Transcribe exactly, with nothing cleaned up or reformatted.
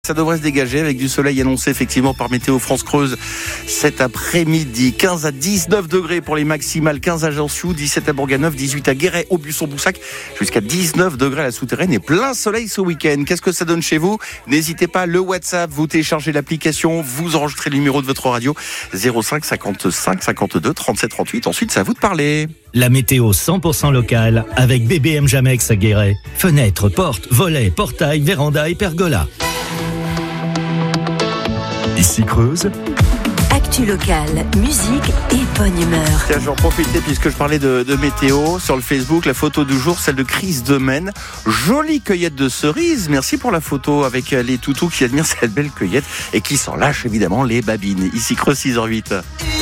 Ça devrait se dégager avec du soleil annoncé effectivement par Météo France Creuse cet après-midi. quinze à dix-neuf degrés pour les maximales, quinze à Jansiou, dix-sept à Bourganeuf, dix-huit à Guéret, Aubusson-Boussac, jusqu'à dix-neuf degrés à la souterraine et plein soleil ce week-end. Qu'est-ce que ça donne chez vous? N'hésitez pas, le WhatsApp, vous téléchargez l'application, vous enregistrez le numéro de votre radio zéro cinq cinquante-cinq cinquante-deux trente-sept trente-huit. Ensuite, c'est à vous de parler. La météo cent pour cent locale avec B B M Jamex à Guéret. Fenêtres, portes, volets, portails, vérandas et pergolas. Ici Creuse. Actu locale, musique et bonne humeur. Tiens, je vais en profiter puisque je parlais de, de météo sur le Facebook. La photo du jour, celle de Chris Demaine. Jolie cueillette de cerises. Merci pour la photo avec les toutous qui admirent cette belle cueillette et qui s'en lâchent évidemment les babines. Ici Creuse six heures huit.